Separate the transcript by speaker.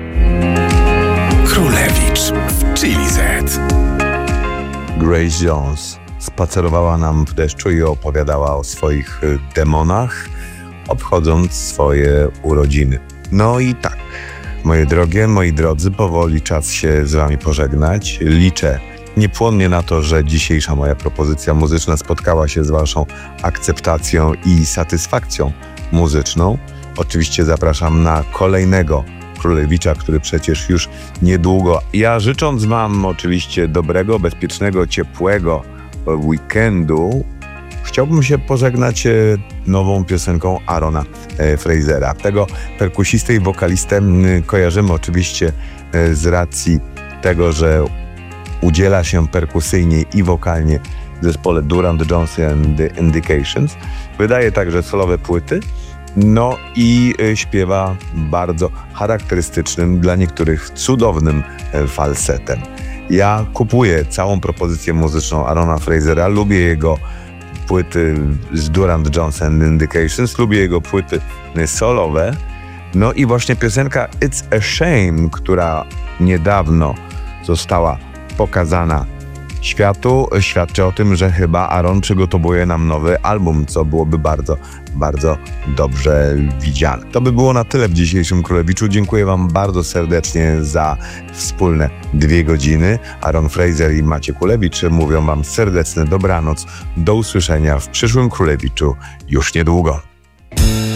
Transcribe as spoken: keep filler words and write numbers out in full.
Speaker 1: Królewicz w Chili Z.
Speaker 2: Grace Jones spacerowała nam w deszczu i opowiadała o swoich demonach, obchodząc swoje urodziny. No i tak, moje drogie, moi drodzy, powoli czas się z wami pożegnać. Liczę niepłonnie na to, że dzisiejsza moja propozycja muzyczna spotkała się z waszą akceptacją i satysfakcją muzyczną. Oczywiście zapraszam na kolejnego Królewicza, który przecież już niedługo. Ja życząc wam oczywiście dobrego, bezpiecznego, ciepłego weekendu, chciałbym się pożegnać nową piosenką Aarona Frasera. Tego perkusistę i wokalistę kojarzymy oczywiście z racji tego, że udziela się perkusyjnie i wokalnie w zespole Durand Jones and the Indications. Wydaje także solowe płyty. No i śpiewa bardzo charakterystycznym, dla niektórych cudownym falsetem. Ja kupuję całą propozycję muzyczną Aarona Frasera, lubię jego płyty z Durand Jones and Indications, lubię jego płyty solowe. No i właśnie piosenka It's a Shame, która niedawno została pokazana światu, świadczy o tym, że chyba Aaron przygotowuje nam nowy album, co byłoby bardzo, bardzo dobrze widziane. To by było na tyle w dzisiejszym Królewiczu. Dziękuję wam bardzo serdecznie za wspólne dwie godziny. Aaron Fraser i Maciej Kulewicz mówią wam serdeczne dobranoc. Do usłyszenia w przyszłym Królewiczu już niedługo.